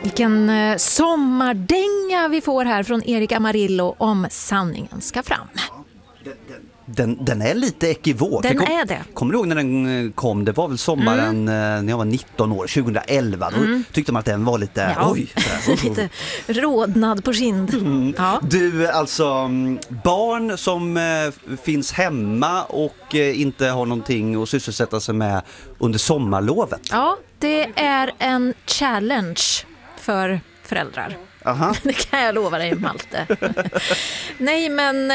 Vilken sommardänga vi får här från Erik Amarillo om sanningen ska fram. Den är lite ekivok. Den är det. Kommer du ihåg när den kom? Det var väl sommaren när jag var 19 år, 2011. Då tyckte man att den var lite... Ja. Oj, lite rodnad på kind. Ja. Du, alltså barn som finns hemma och inte har någonting att sysselsätta sig med under sommarlovet. Ja, det är en challenge för föräldrar. Aha. Det kan jag lova dig, Malte. Nej, men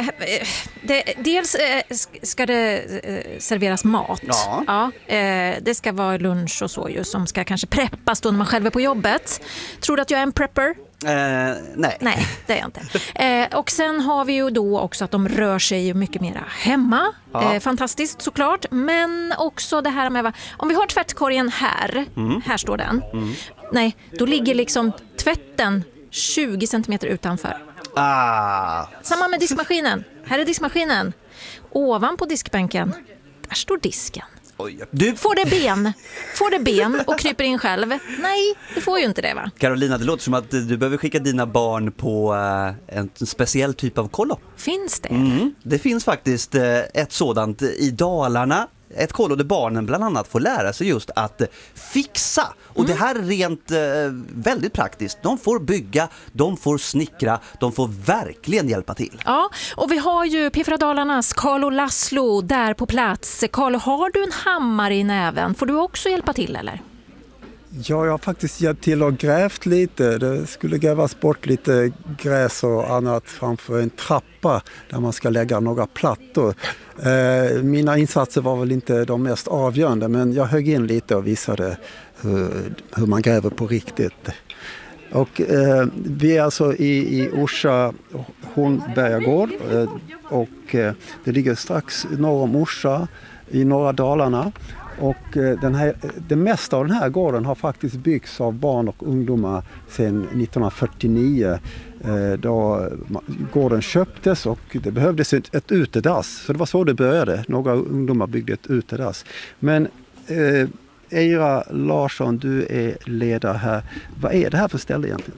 dels ska det serveras mat. Ja. Det ska vara lunch och så ju, som ska kanske preppas då när man själv är på jobbet. Tror du att jag är en prepper? Nej. Nej, det är jag inte. Och sen har vi ju då också att de rör sig ju mycket mer hemma. Ja. Fantastiskt såklart. Men också det här med, om vi har tvättkorgen här, här står den. Nej, då ligger liksom tvätten 20 centimeter utanför. Samma med diskmaskinen. Här är diskmaskinen. Ovanpå diskbänken, där står disken. Oj. Du... Får det ben och kryper in själv? Nej, det får ju inte det, va? Carolina, det låter som att du behöver skicka dina barn på en speciell typ av kollo. Finns det? Det finns faktiskt ett sådant i Dalarna. Ett kollo där barnen bland annat får lära sig just att fixa. Och det här är rent väldigt praktiskt. De får bygga, de får snickra, de får verkligen hjälpa till. Ja, och vi har ju P4 Dalarnas Carl och Laszlo där på plats. Carl, har du en hammare i näven? Får du också hjälpa till, eller? Ja, jag har faktiskt hjälpt till och grävt lite. Det skulle grävas bort lite gräs och annat framför en trappa där man ska lägga några plattor. Mina insatser var väl inte de mest avgörande, men jag högg in lite och visade hur man gräver på riktigt. Och vi är alltså i Orsa Hornbergagård och det ligger strax norr om Orsa i norra Dalarna. Och det mesta av den här gården har faktiskt byggts av barn och ungdomar sedan 1949 då gården köptes och det behövdes ett utedass. Så det var så det började. Några ungdomar byggde ett utedass. Men Eira Larsson, du är ledare här. Vad är det här för ställe egentligen?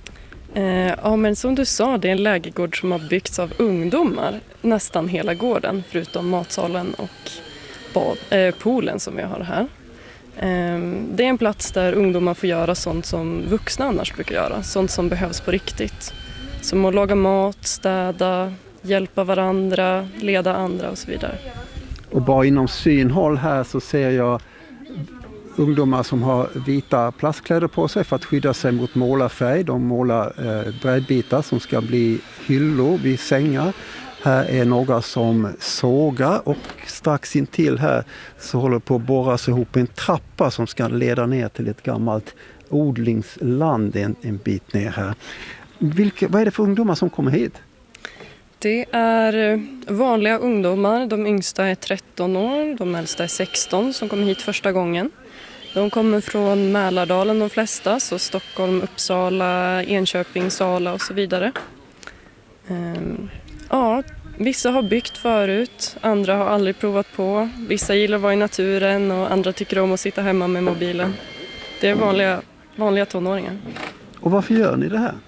Ja, men som du sa, det är en lägergård som har byggts av ungdomar. Nästan hela gården, förutom matsalen och poolen som vi har här. Det är en plats där ungdomar får göra sånt som vuxna annars brukar göra. Sånt som behövs på riktigt. Som att laga mat, städa, hjälpa varandra, leda andra och så vidare. Och bara inom synhåll här så ser jag ungdomar som har vita plastkläder på sig för att skydda sig mot målarfärg. De målar brädbitar som ska bli hyllor vid sängar. Här är några som sågar och strax intill här så håller på att borras ihop en trappa som ska leda ner till ett gammalt odlingsland en bit ner här. Vad är det för ungdomar som kommer hit? Det är vanliga ungdomar. De yngsta är 13 år, de äldsta är 16 som kommer hit första gången. De kommer från Mälardalen de flesta, så Stockholm, Uppsala, Enköping, Sala och så vidare. Ja, vissa har byggt förut, andra har aldrig provat på. Vissa gillar att vara i naturen och andra tycker om att sitta hemma med mobilen. Det är vanliga tonåringar. Och varför gör ni det här?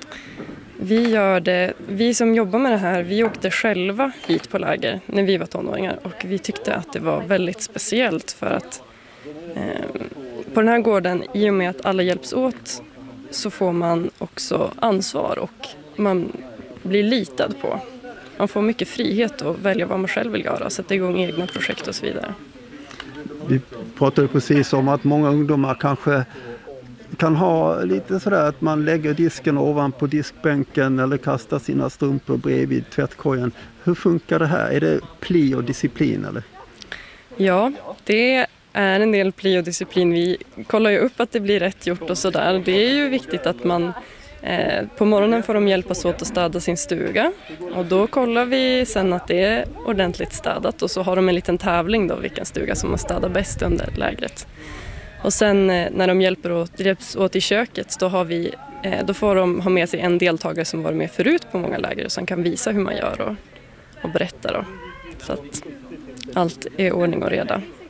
Vi som jobbar med det här, vi åkte själva hit på läger när vi var tonåringar. Och vi tyckte att det var väldigt speciellt för att på den här gården, i och med att alla hjälps åt, så får man också ansvar och man blir litad på. Man får mycket frihet att välja vad man själv vill göra, sätta igång egna projekt och så vidare. Vi pratade precis om att många ungdomar kanske kan ha lite sådär att man lägger disken ovanpå diskbänken eller kastar sina strumpor bredvid tvättkorgen. Hur funkar det här? Är det pli och disciplin eller? Ja, det är en del pli och disciplin. Vi kollar ju upp att det blir rätt gjort och sådär. Det är ju viktigt att man på morgonen får de hjälpas åt att städa sin stuga. Och då kollar vi sen att det är ordentligt städat. Och så har de en liten tävling då, vilken stuga som man städar bäst under lägret. Och sen när de hjälps åt i köket, då får de ha med sig en deltagare som varit med förut på många läger. Som kan visa hur man gör och berätta då. Så att allt är ordning och reda.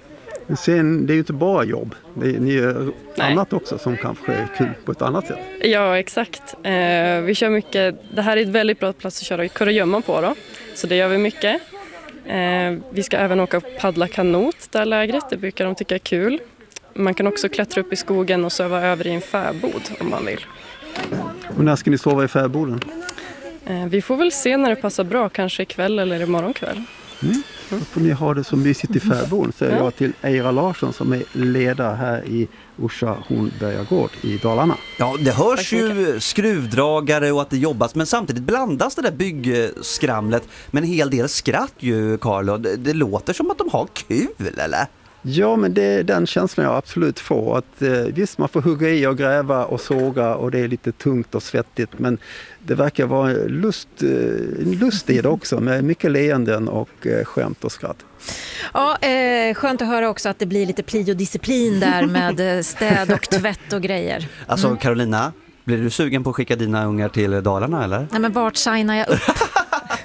Men sen, det är ju inte bara jobb. Ni gör annat också som kanske är kul på ett annat sätt. Ja, exakt. Vi kör mycket. Det här är ett väldigt bra plats att köra kurragömma på då. Så det gör vi mycket. Vi ska även åka och paddla kanot där lägret. Det brukar de tycka är kul. Man kan också klättra upp i skogen och sova över i en fäbod om man vill. Och när ska ni sova i fäboden? Vi får väl se när det passar bra, kanske ikväll eller imorgon kväll. Då får ni ha det som mysigt i fäboden, säger jag till Eira Larsson som är ledare här i Orsa Hornbergagård i Dalarna. Ja, det hörs ju skruvdragare och att det jobbas, men samtidigt blandas det där byggskramlet med en hel del skratt ju, Carlo. Det låter som att de har kul, eller? Ja, men det är den känslan jag absolut får. Att, visst, man får hugga i och gräva och såga och det är lite tungt och svettigt. Men det verkar vara en lust i det också med mycket leenden och skämt och skratt. Ja, skönt att höra också att det blir lite pli och disciplin där med städ och tvätt och grejer. Alltså Carolina, blir du sugen på att skicka dina ungar till Dalarna eller? Nej, men vart signar jag upp?